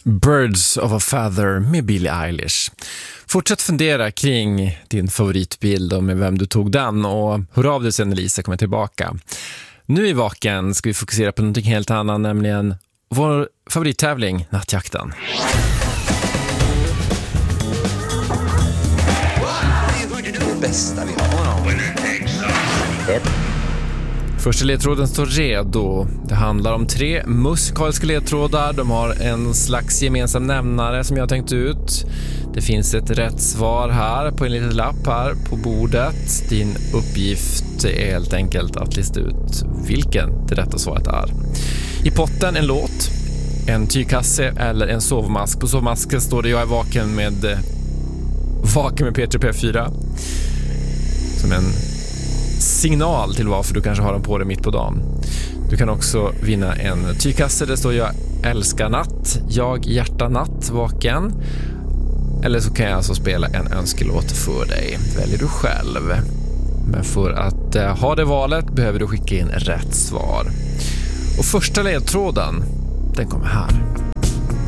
Birds of a Feather med Billie Eilish. Fortsätt fundera kring din favoritbild och med vem du tog den, och hör av dig sen när Lisa kommer tillbaka. Nu i Vaken ska vi fokusera på någonting helt annat, nämligen vår favorittävling, Nattjakten. Det bästa vi har. Första ledtråden står redo. Det handlar om 3 musikaliska ledtrådar. De har en slags gemensam nämnare som jag har tänkt ut. Det finns ett rätt svar här på en liten lapp här på bordet. Din uppgift är helt enkelt att lista ut vilken det rätta svaret är. I potten en låt, en tygkasse eller en sovmask. På sovmasken står det "Jag är vaken med Peter P4", som en signal till varför du kanske har den på dig mitt på dagen. Du kan också vinna en tygkasse. Det står "Jag älskar natt", "Jag hjärta natt vaken". Eller så kan jag alltså spela en önskelåt för dig. Väljer du själv. Men för att ha det valet behöver du skicka in rätt svar. Och första ledtråden, den kommer här.